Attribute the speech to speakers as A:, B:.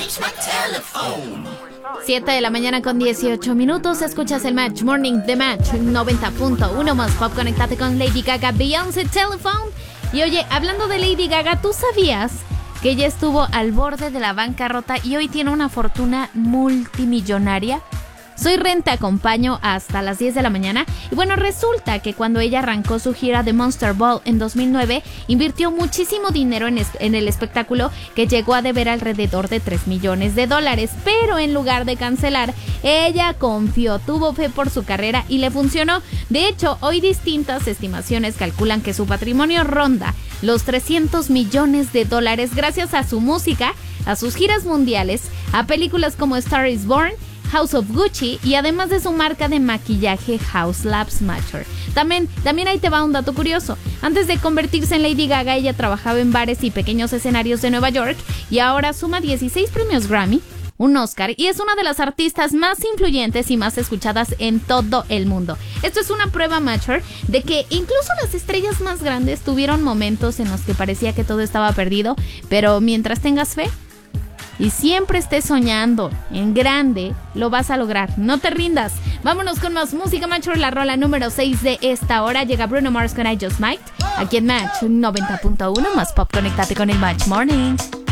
A: 7 de la mañana con 18 minutos. Escuchas el Match Morning de Match 90.1 más pop. Conectate con Lady Gaga, Beyoncé, Telephone. Y oye, hablando de Lady Gaga, ¿tú sabías que ella estuvo al borde de la bancarrota y hoy tiene una fortuna multimillonaria? Soy Ren, te acompaño hasta las 10 de la mañana. Y bueno, resulta que cuando ella arrancó su gira de Monster Ball en 2009, invirtió muchísimo dinero en el espectáculo, que llegó a deber alrededor de $3 millones. Pero en lugar de cancelar, ella confió, tuvo fe por su carrera y le funcionó. De hecho, hoy distintas estimaciones calculan que su patrimonio ronda los $300 millones gracias a su música, a sus giras mundiales, a películas como Star is Born, House of Gucci y además de su marca de maquillaje Haus Lab Smasher. También ahí te va un dato curioso. Antes de convertirse en Lady Gaga, ella trabajaba en bares y pequeños escenarios de Nueva York y ahora suma 16 premios Grammy, un Oscar y es una de las artistas más influyentes y más escuchadas en todo el mundo. Esto es una prueba, Matcher, de que incluso las estrellas más grandes tuvieron momentos en los que parecía que todo estaba perdido, pero mientras tengas fe y siempre estés soñando en grande, lo vas a lograr. No te rindas. Vámonos con más música, Matcher. La rola número 6 de esta hora llega Bruno Mars con I Just Might, aquí en Match 90.1 más pop. Conéctate con el Match Morning.